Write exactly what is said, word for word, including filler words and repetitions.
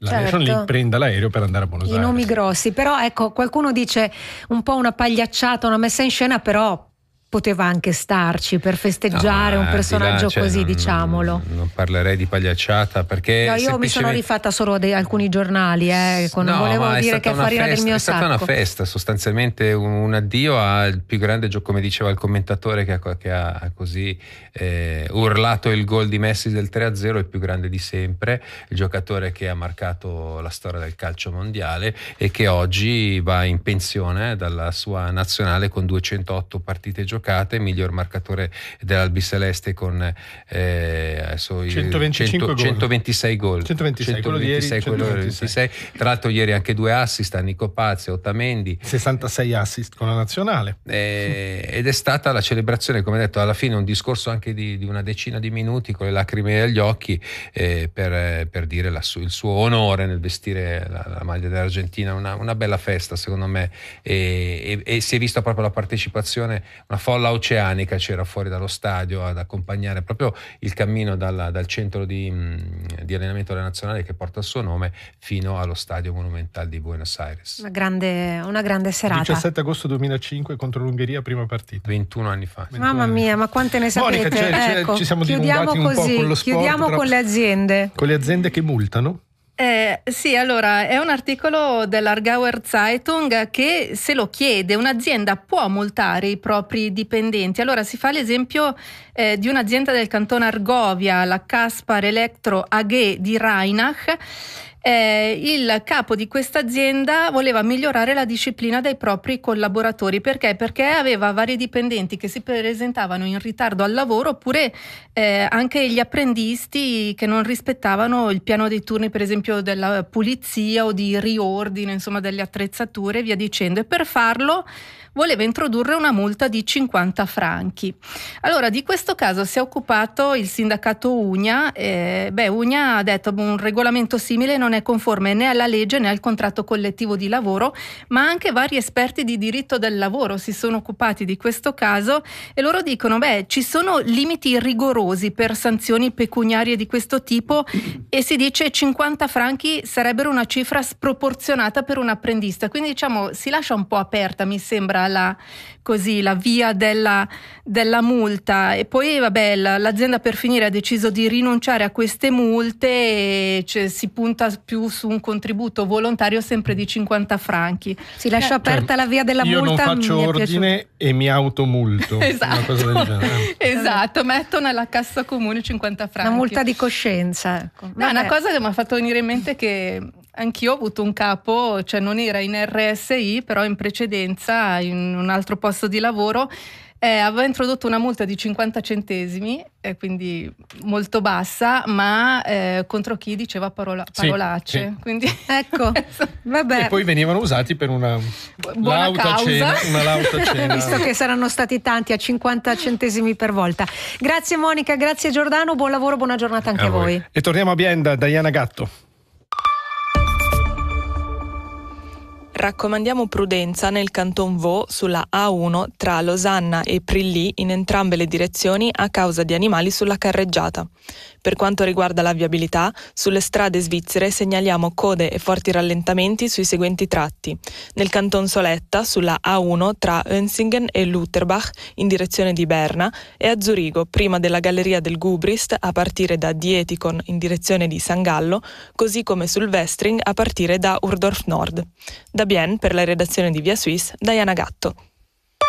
la certo. Nation League prenda l'aereo per andare a Buenos Aires. I nomi grossi, però ecco, qualcuno dice un po' una pagliacciata, una messa in scena, però poteva anche starci per festeggiare no, un personaggio là, cioè, così, non, diciamolo. Non parlerei di pagliacciata perché no, io semplicemente... mi sono rifatta solo di alcuni giornali, eh, non no, volevo dire che è farina festa, del mio è sacco. È stata una festa, sostanzialmente un, un addio al più grande gioco, come diceva il commentatore che ha, che ha così eh, urlato il gol di Messi del tre a zero, il più grande di sempre, il giocatore che ha marcato la storia del calcio mondiale e che oggi va in pensione dalla sua nazionale con duecentootto partite giocate, miglior marcatore dell'Albiceleste con eh, adesso centoventicinque cento, centoventisei gol, centoventisei, centoventisei, quello di ieri, centoventisei. Tra l'altro ieri anche due assist a Nico Pazzi, Otamendi, sessantasei assist con la nazionale eh, ed è stata la celebrazione, come detto, alla fine un discorso anche di, di una decina di minuti con le lacrime agli occhi eh, per, per dire la su, il suo onore nel vestire la, la maglia dell'Argentina, una, una bella festa secondo me e, e, e si è vista proprio la partecipazione, una folla oceanica c'era fuori dallo stadio ad accompagnare proprio il cammino dalla, dal centro di, di allenamento della nazionale che porta il suo nome fino allo stadio monumental di Buenos Aires. Una grande, una grande serata. diciassette agosto duemilacinque contro l'Ungheria, prima partita. ventuno anni fa. Mamma mia, ma quante ne sapete? Monica, c'è, ecco, c'è, ci siamo chiudiamo dilungati così, un po' con lo sport. Chiudiamo tra... con le aziende. Con le aziende che multano? Eh, sì, allora è un articolo dell'Aargauer Zeitung che se lo chiede, un'azienda può multare i propri dipendenti. Allora si fa l'esempio eh, di un'azienda del canton Argovia, la Caspar Elektro A G di Rheinach. Eh, il capo di questa azienda voleva migliorare la disciplina dei propri collaboratori. Perché? Perché aveva vari dipendenti che si presentavano in ritardo al lavoro, oppure eh, anche gli apprendisti che non rispettavano il piano dei turni, per esempio della pulizia o di riordine, insomma delle attrezzature e via dicendo. E per farlo voleva introdurre una multa di cinquanta franchi. Allora di questo caso si è occupato il sindacato Unia. eh, beh Unia ha detto un regolamento simile non è conforme né alla legge né al contratto collettivo di lavoro, ma anche vari esperti di diritto del lavoro si sono occupati di questo caso e loro dicono beh ci sono limiti rigorosi per sanzioni pecuniarie di questo tipo e si dice cinquanta franchi sarebbero una cifra sproporzionata per un apprendista, quindi diciamo si lascia un po' aperta, mi sembra, la, così, la via della, della multa. E poi vabbè l'azienda per finire ha deciso di rinunciare a queste multe e cioè, si punta più su un contributo volontario sempre di cinquanta franchi. Si lascia aperta cioè, la via della io multa. Io non faccio ordine e mi automulto. Esatto, una cosa del genere. Esatto, metto nella cassa comune cinquanta franchi. Una multa di coscienza, ecco. No, una cosa che mi ha fatto venire in mente che anch'io ho avuto un capo, cioè non era in R S I, però in precedenza in un altro posto di lavoro eh, aveva introdotto una multa di cinquanta centesimi, eh, quindi molto bassa, ma eh, contro chi diceva parola, parolacce. Sì, sì. Quindi ecco, vabbè. E poi venivano usati per una buona lauta causa. Cena, una lauta cena. Visto che saranno stati tanti a cinquanta centesimi per volta. Grazie Monica, grazie Giordano, buon lavoro, buona giornata anche a, a voi. voi. E torniamo a Bienda, Diana Gatto. Raccomandiamo prudenza nel Canton Vaud sulla A uno tra Losanna e Prilly in entrambe le direzioni a causa di animali sulla carreggiata. Per quanto riguarda la viabilità, sulle strade svizzere segnaliamo code e forti rallentamenti sui seguenti tratti. Nel Canton Soletta sulla A uno tra Önsingen e Lutherbach in direzione di Berna e a Zurigo prima della Galleria del Gubrist a partire da Dietikon in direzione di San Gallo, così come sul Westring a partire da Urdorf Nord. Da Bienne per la redazione di Via Suisse, Diana Gatto.